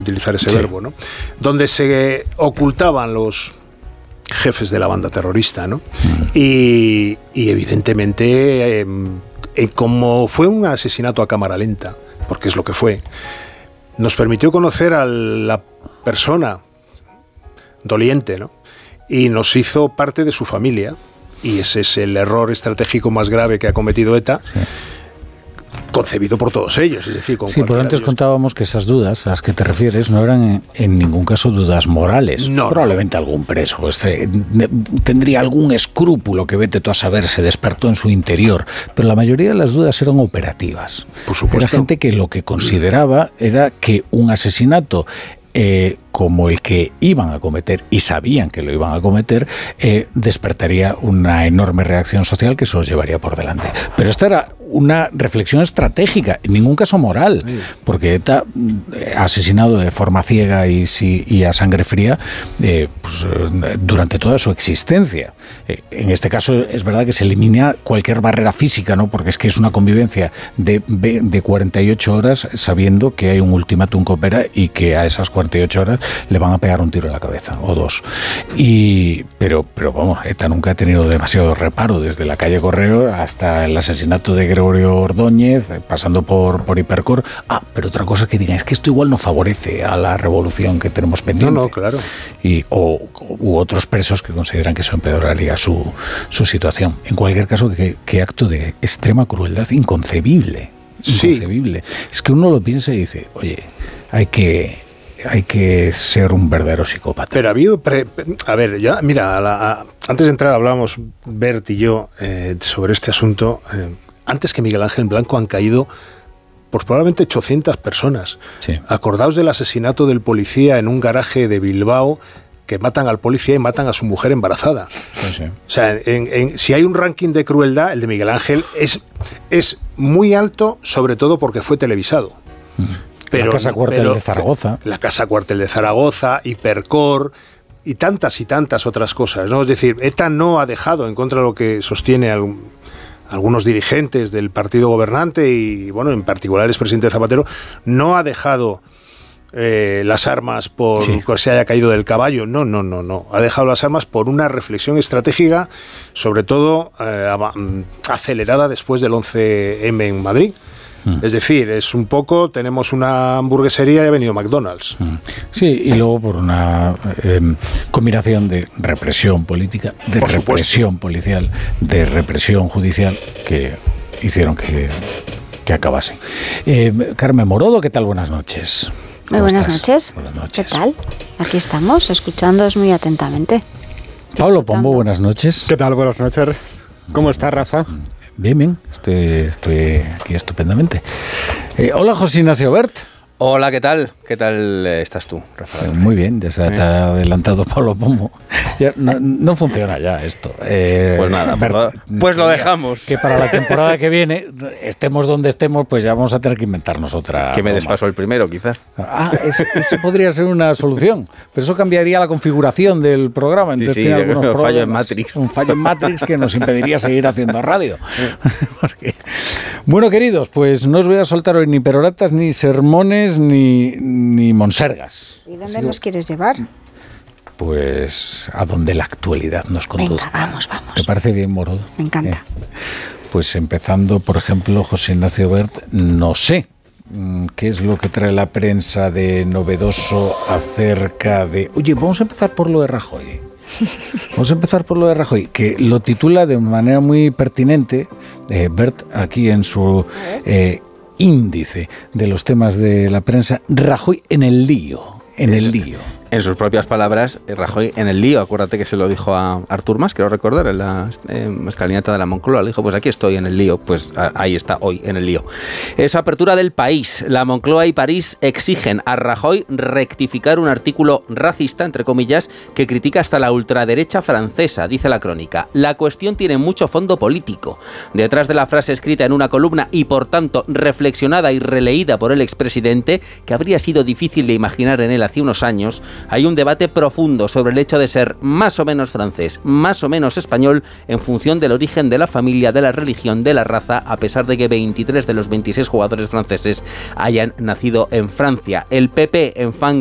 utilizar ese verbo, ¿no? Donde se ocultaban los jefes de la banda terrorista, ¿no? Y evidentemente, como fue un asesinato a cámara lenta, porque es lo que fue, nos permitió conocer a la persona doliente, ¿no? Y nos hizo parte de su familia, y ese es el error estratégico más grave que ha cometido ETA, concebido por todos ellos, es decir, sí, pero antes contábamos que esas dudas a las que te refieres no eran en ningún caso dudas morales. No, probablemente algún preso pues, tendría algún escrúpulo que vete tú a saber, se despertó en su interior, pero la mayoría de las dudas eran operativas. Por supuesto. Era gente que lo que consideraba era que un asesinato como el que iban a cometer, y sabían que lo iban a cometer, despertaría una enorme reacción social que se los llevaría por delante. Pero esta era una reflexión estratégica, en ningún caso moral, porque ETA ha asesinado de forma ciega y a sangre fría durante toda su existencia. En este caso es verdad que se elimina cualquier barrera física, ¿no? Porque es que es una convivencia de 48 horas sabiendo que hay un ultimátum que opera y que a esas 48 horas le van a pegar un tiro en la cabeza, o dos. Pero vamos, ETA nunca ha tenido demasiado reparo, desde la calle Correo hasta el asesinato de Gregorio Ordóñez, pasando por Hipercor. Pero otra cosa que digan es que esto igual no favorece a la revolución que tenemos pendiente. No, claro. U otros presos que consideran que eso empeoraría su situación. En cualquier caso, qué acto de extrema crueldad, inconcebible. Inconcebible. Sí. Es que uno lo piensa y dice, oye, hay que ser un verdadero psicópata. Pero ha habido... a ver, ya, mira, antes de entrar hablábamos, Bert y yo, sobre este asunto. Antes que Miguel Ángel Blanco han caído pues probablemente 800 personas. Sí. Acordaos del asesinato del policía en un garaje de Bilbao, que matan al policía y matan a su mujer embarazada. Sí. O sea, si hay un ranking de crueldad, el de Miguel Ángel es muy alto, sobre todo porque fue televisado. Pero, la Casa Cuartel de Zaragoza. La Casa Cuartel de Zaragoza, Hipercor y tantas otras cosas, ¿no? Es decir, ETA no ha dejado, en contra de lo que sostiene algunos dirigentes del partido gobernante y, bueno, en particular el expresidente Zapatero, no ha dejado las armas por que se haya caído del caballo. No. Ha dejado las armas por una reflexión estratégica, sobre todo acelerada después del 11M en Madrid. Es decir, es un poco, tenemos una hamburguesería y ha venido McDonald's. Sí, y luego por una combinación de represión política, de represión policial, de represión judicial, que hicieron que acabase. Carmen Morodo, ¿qué tal? Buenas noches. Muy buenas noches. Buenas noches. ¿Qué tal? Aquí estamos, escuchándoos muy atentamente. Pablo Pombo, buenas noches. ¿Qué tal? Buenas noches. ¿Cómo está, Rafa? Bien. Estoy aquí estupendamente. Hola, José Ignacio Bert. Hola, ¿qué tal? ¿Qué tal estás tú, Rafael? Muy bien, ya se te ha adelantado Pablo Pombo. Ya, no funciona ya esto. Pues nada, pues lo dejamos. Que para la temporada que viene, estemos donde estemos, pues ya vamos a tener que inventarnos otra. Que me despaso el primero, quizás. Eso podría ser una solución, pero eso cambiaría la configuración del programa. Entonces sí, tiene algunos un fallo en Matrix. Un fallo en Matrix que nos impediría seguir haciendo radio. Bueno, queridos, pues no os voy a soltar hoy ni peroratas, ni sermones, ni monsergas. ¿Y dónde nos quieres llevar? Pues a donde la actualidad nos conduzca. Venga, vamos. ¿Te parece bien, Morodo? Me encanta. Pues empezando, por ejemplo, José Ignacio Bert, no sé qué es lo que trae la prensa de novedoso acerca de... Oye, vamos a empezar por lo de Rajoy. Que lo titula de manera muy pertinente, Bert, aquí en su índice de los temas de la prensa, Rajoy en el lío. En sus propias palabras, Rajoy en el lío. Acuérdate que se lo dijo a Artur Mas, quiero recordar, en la escalinata de la Moncloa. Le dijo, pues aquí estoy en el lío. Pues ahí está, hoy en el lío. Esa apertura del País. La Moncloa y París exigen a Rajoy rectificar un artículo racista, entre comillas, que critica hasta la ultraderecha francesa, dice la crónica. La cuestión tiene mucho fondo político. Detrás de la frase escrita en una columna y, por tanto, reflexionada y releída por el expresidente, que habría sido difícil de imaginar en él hace unos años, Hay un debate profundo sobre el hecho de ser más o menos francés, más o menos español, en función del origen de la familia, de la religión, de la raza, a pesar de que 23 de los 26 jugadores franceses hayan nacido en Francia. El PP enfanga